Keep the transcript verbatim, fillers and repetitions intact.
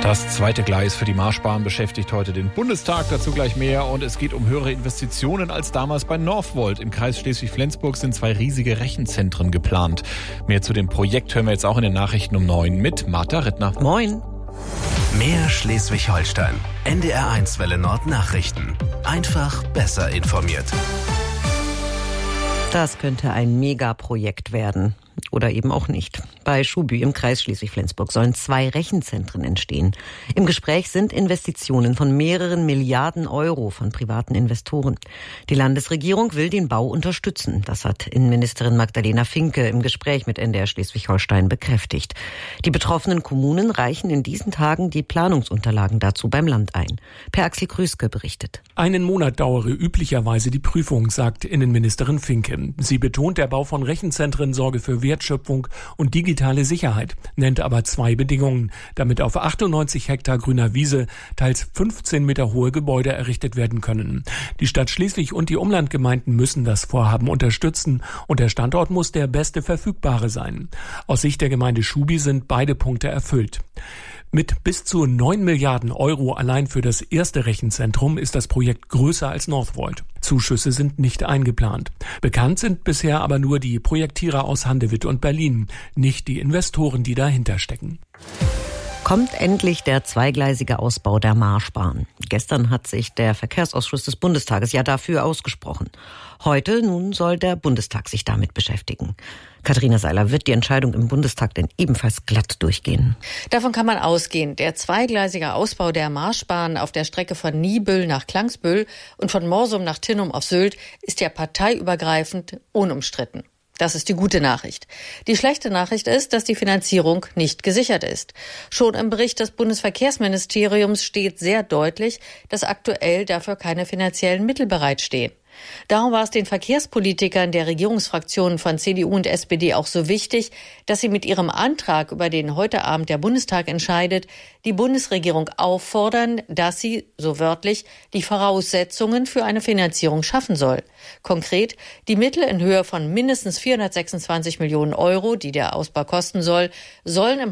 Das zweite Gleis für die Marschbahn beschäftigt heute den Bundestag, dazu gleich mehr. Und es geht um höhere Investitionen als damals bei Northvolt. Im Kreis Schleswig-Flensburg sind zwei riesige Rechenzentren geplant. Mehr zu dem Projekt hören wir jetzt auch in den Nachrichten um neun mit Martha Rittner. Moin. Mehr Schleswig-Holstein. N D R eins Welle Nord Nachrichten. Einfach besser informiert. Das könnte ein Megaprojekt werden. Oder eben auch nicht. Bei Schuby im Kreis Schleswig-Flensburg sollen zwei Rechenzentren entstehen. Im Gespräch sind Investitionen von mehreren Milliarden Euro von privaten Investoren. Die Landesregierung will den Bau unterstützen. Das hat Innenministerin Magdalena Finke im Gespräch mit N D R Schleswig-Holstein bekräftigt. Die betroffenen Kommunen reichen in diesen Tagen die Planungsunterlagen dazu beim Land ein. Per Axel Krüske berichtet. Einen Monat dauere üblicherweise die Prüfung, sagt Innenministerin Finke. Sie betont, der Bau von Rechenzentren sorge für Wertschöpfung und digitale Sicherheit, nennt aber zwei Bedingungen, damit auf achtundneunzig Hektar grüner Wiese teils fünfzehn Meter hohe Gebäude errichtet werden können. Die Stadt Schleswig und die Umlandgemeinden müssen das Vorhaben unterstützen und der Standort muss der beste verfügbare sein. Aus Sicht der Gemeinde Schuby sind beide Punkte erfüllt. Mit bis zu neun Milliarden Euro allein für das erste Rechenzentrum ist das Projekt größer als Northvolt. Zuschüsse sind nicht eingeplant. Bekannt sind bisher aber nur die Projektierer aus Handewitt und Berlin, nicht die Investoren, die dahinter stecken. Kommt endlich der zweigleisige Ausbau der Marschbahn. Gestern hat sich der Verkehrsausschuss des Bundestages ja dafür ausgesprochen. Heute nun soll der Bundestag sich damit beschäftigen. Katharina Seiler, wird die Entscheidung im Bundestag denn ebenfalls glatt durchgehen? Davon kann man ausgehen. Der zweigleisige Ausbau der Marschbahn auf der Strecke von Niebüll nach Klangsbüll und von Morsum nach Tinnum auf Sylt ist ja parteiübergreifend unumstritten. Das ist die gute Nachricht. Die schlechte Nachricht ist, dass die Finanzierung nicht gesichert ist. Schon im Bericht des Bundesverkehrsministeriums steht sehr deutlich, dass aktuell dafür keine finanziellen Mittel bereitstehen. Darum war es den Verkehrspolitikern der Regierungsfraktionen von C D U und S P D auch so wichtig, dass sie mit ihrem Antrag, über den heute Abend der Bundestag entscheidet, die Bundesregierung auffordern, dass sie, so wörtlich, die Voraussetzungen für eine Finanzierung schaffen soll. Konkret, die Mittel in Höhe von mindestens vierhundertsechsundzwanzig Millionen Euro, die der Ausbau kosten soll, sollen im